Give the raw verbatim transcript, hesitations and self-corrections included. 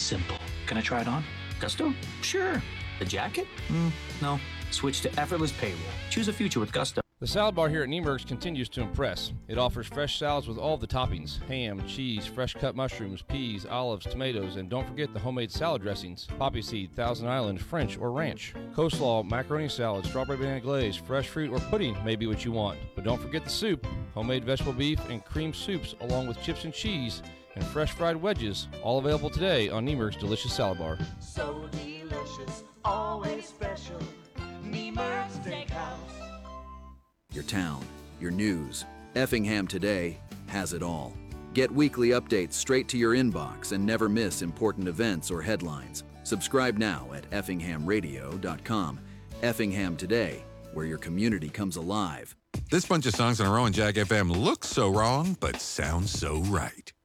Simple. Can I try it on? Gusto? Sure. The jacket? Mm, no. Switch to effortless payroll. Choose a future with Gusto. The salad bar here at Niemerg's continues to impress. It offers fresh salads with all the toppings: ham, cheese, fresh cut mushrooms, peas, olives, tomatoes, and don't forget the homemade salad dressings: poppy seed, Thousand Island, French, or ranch. Coleslaw, macaroni salad, strawberry banana glaze, fresh fruit, or pudding may be what you want. But don't forget the soup: homemade vegetable beef and cream soups, along with chips and cheese and fresh fried wedges, all available today on Niemerg's delicious salad bar. So delicious, always special. Niemerg's Steakhouse. Your town, your news. Effingham Today has it all. Get weekly updates straight to your inbox and never miss important events or headlines. Subscribe now at effingham radio dot com. Effingham Today, where your community comes alive. This bunch of songs on our own Jack F M looks so wrong, but sounds so right.